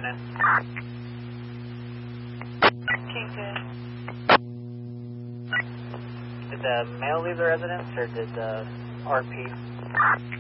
checking in. Kingpin. Did the male leave the residence or did the RP?